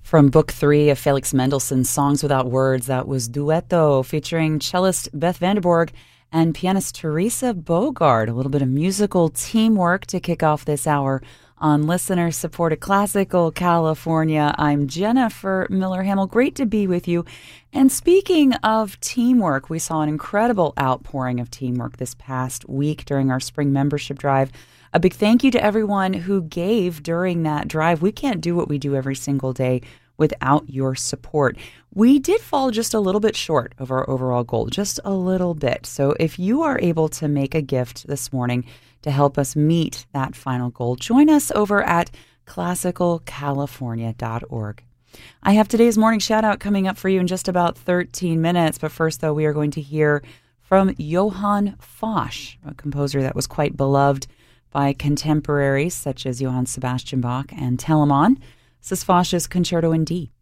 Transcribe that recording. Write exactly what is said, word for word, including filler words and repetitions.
From Book Three of Felix Mendelssohn's Songs Without Words, that was Duetto, featuring cellist Beth Vanderborg and pianist Teresa Bogard. A little bit of musical teamwork to kick off this hour on listener-supported Classical California. I'm Jennifer Miller-Hamill. Great to be with you. And speaking of teamwork, we saw an incredible outpouring of teamwork this past week during our spring membership drive. A big thank you to everyone who gave during that drive. We can't do what we do every single day without your support. We did fall just a little bit short of our overall goal, just a little bit. So if you are able to make a gift this morning to help us meet that final goal, join us over at classical california dot org. I have today's morning shout out coming up for you in just about thirteen minutes. But first, though, we are going to hear from Johann Foch, a composer that was quite beloved by contemporaries such as Johann Sebastian Bach and Telemann. This is Foch's Concerto in D.